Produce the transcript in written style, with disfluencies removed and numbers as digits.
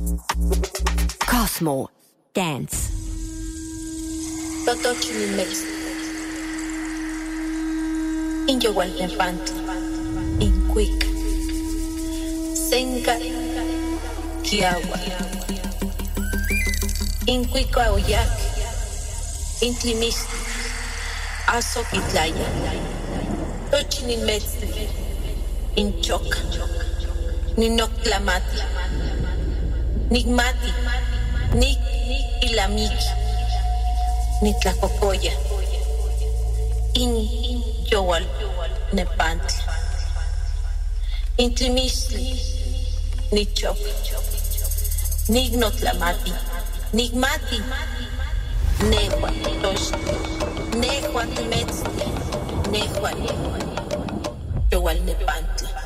Cosmo Dance. Totochilimex. Inyohualtepantli. Incuic. Senca. Kiagua. Incuico aoyac. Intlimistli. Azoquitlaya. Tochilimex. Inchoca. Ninoctlamati. Nigmati. Nik ilamiki. Nitlacocoya. In yowal nepantla. Intlimistli. Nichok. Nignotlamati. Nigmati. Nehua tosh. Nehua timetzli. Nehua yowal nepantla.